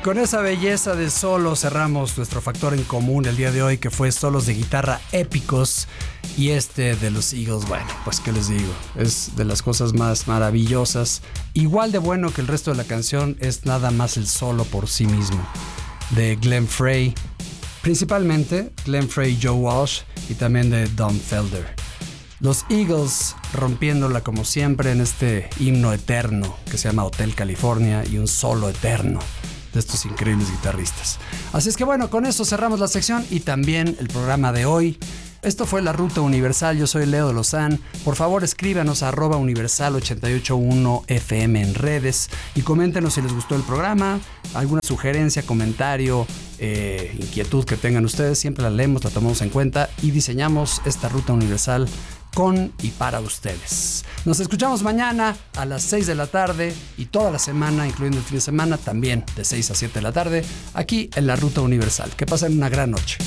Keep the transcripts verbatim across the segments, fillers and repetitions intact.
con esa belleza de solo cerramos nuestro factor en común el día de hoy, que fue solos de guitarra épicos. Y este de los Eagles, bueno, pues qué les digo, es de las cosas más maravillosas. Igual de bueno que el resto de la canción es nada más el solo por sí mismo, de Glenn Frey, principalmente Glenn Frey y Joe Walsh, y también de Don Felder. Los Eagles rompiéndola como siempre en este himno eterno que se llama Hotel California, y un solo eterno de estos increíbles guitarristas. Así es que bueno, con eso cerramos la sección y también el programa de hoy. Esto fue La Ruta Universal, yo soy Leo de Lozán. Por favor, escríbanos a arroba universal ochenta y ocho punto uno F M en redes y coméntenos si les gustó el programa, alguna sugerencia, comentario, eh, inquietud que tengan ustedes. Siempre la leemos, la tomamos en cuenta y diseñamos esta Ruta Universal con y para ustedes. Nos escuchamos mañana a las seis de la tarde y toda la semana, incluyendo el fin de semana, también de seis a siete de la tarde, aquí en La Ruta Universal. Que pasen una gran noche.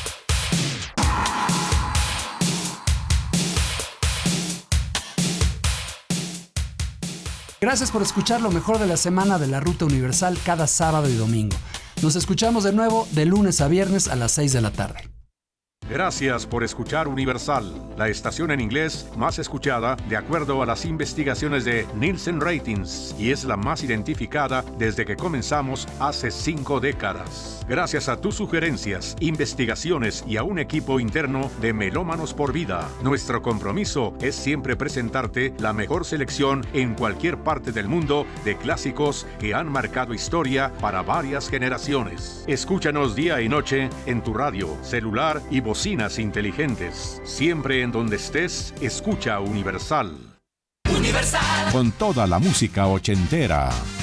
Gracias por escuchar lo mejor de la semana de La Ruta Universal cada sábado y domingo. Nos escuchamos de nuevo de lunes a viernes a las seis de la tarde. Gracias por escuchar Universal, la estación en inglés más escuchada de acuerdo a las investigaciones de Nielsen Ratings, y es la más identificada desde que comenzamos hace cinco décadas. Gracias a tus sugerencias, investigaciones y a un equipo interno de Melómanos por Vida, nuestro compromiso es siempre presentarte la mejor selección en cualquier parte del mundo de clásicos que han marcado historia para varias generaciones. Escúchanos día y noche en tu radio, celular y bocinas inteligentes. Siempre en donde estés, escucha Universal. Universal. Con toda la música ochentera.